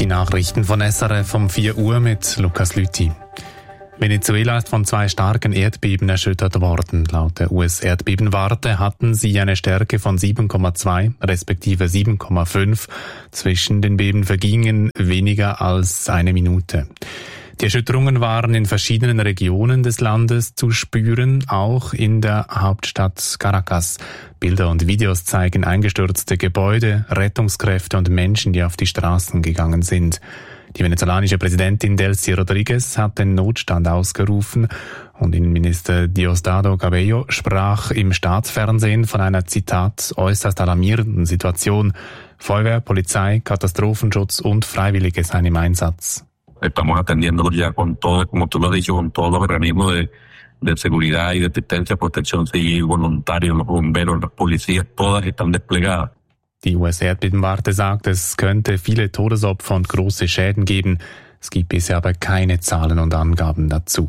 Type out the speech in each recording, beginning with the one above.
Die Nachrichten von SRF um 4 Uhr mit Lukas Lüthi. Venezuela ist von 2 starken Erdbeben erschüttert worden. Laut der US-Erdbebenwarte hatten sie eine Stärke von 7,2 respektive 7,5. Zwischen den Beben vergingen weniger als eine Minute. Die Erschütterungen waren in verschiedenen Regionen des Landes zu spüren, auch in der Hauptstadt Caracas. Bilder und Videos zeigen eingestürzte Gebäude, Rettungskräfte und Menschen, die auf die Straßen gegangen sind. Die venezolanische Präsidentin Delcy Rodriguez hat den Notstand ausgerufen und Innenminister Diosdado Cabello sprach im Staatsfernsehen von einer, Zitat, äußerst alarmierenden Situation. Feuerwehr, Polizei, Katastrophenschutz und Freiwillige seien im Einsatz. Estamos atendiendo ya con todo, como tú lo has dicho, con todos los organismos de seguridad y de asistencia, protección civil, voluntarios, los bomberos, las policías, todas están desplegadas. Die US-Erdbebenwarte sagt, es könnte viele Todesopfer und große Schäden geben. Es gibt bisher aber keine Zahlen und Angaben dazu.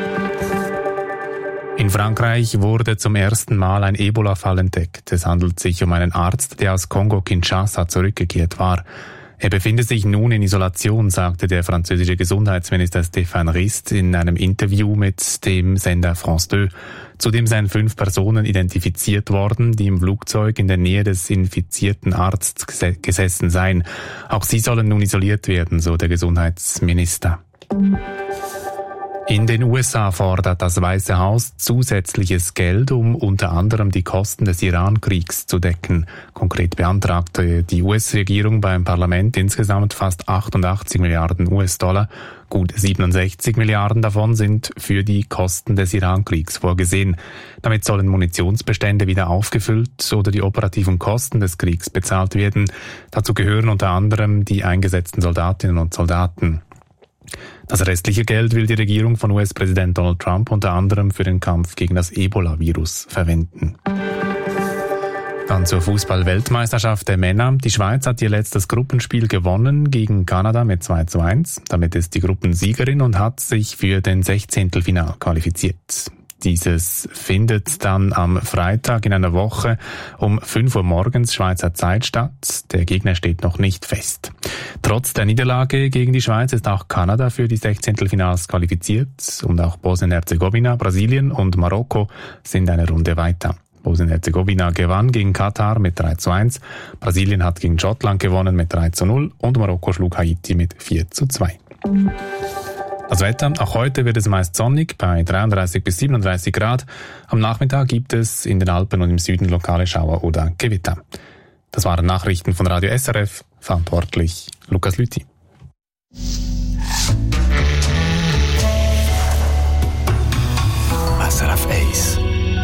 In Frankreich wurde zum ersten Mal ein Ebola-Fall entdeckt. Es handelt sich um einen Arzt, der aus Kongo-Kinshasa zurückgekehrt war. Er befinde sich nun in Isolation, sagte der französische Gesundheitsminister Stéphane Rist in einem Interview mit dem Sender France 2. Zudem seien 5 Personen identifiziert worden, die im Flugzeug in der Nähe des infizierten Arztes gesessen seien. Auch sie sollen nun isoliert werden, so der Gesundheitsminister. In den USA fordert das Weiße Haus zusätzliches Geld, um unter anderem die Kosten des Iran-Kriegs zu decken. Konkret beantragte die US-Regierung beim Parlament insgesamt fast 88 Milliarden US-Dollar. Gut 67 Milliarden davon sind für die Kosten des Iran-Kriegs vorgesehen. Damit sollen Munitionsbestände wieder aufgefüllt oder die operativen Kosten des Kriegs bezahlt werden. Dazu gehören unter anderem die eingesetzten Soldatinnen und Soldaten. Das restliche Geld will die Regierung von US-Präsident Donald Trump unter anderem für den Kampf gegen das Ebola-Virus verwenden. Dann zur Fußball-Weltmeisterschaft der Männer. Die Schweiz hat ihr letztes Gruppenspiel gewonnen gegen Kanada mit 2:1. Damit ist die Gruppensiegerin und hat sich für den 16. qualifiziert. Dieses findet dann am Freitag in einer Woche um 5 Uhr morgens Schweizer Zeit statt. Der Gegner steht noch nicht fest. Trotz der Niederlage gegen die Schweiz ist auch Kanada für die 16. Finals qualifiziert und auch Bosnien-Herzegowina, Brasilien und Marokko sind eine Runde weiter. Bosnien-Herzegowina gewann gegen Katar mit 3:1, Brasilien hat gegen Schottland gewonnen mit 3:0 und Marokko schlug Haiti mit 4:2. Das Wetter, auch heute wird es meist sonnig bei 33 bis 37 Grad. Am Nachmittag gibt es in den Alpen und im Süden lokale Schauer oder Gewitter. Das waren Nachrichten von Radio SRF, verantwortlich Lukas Lüthi.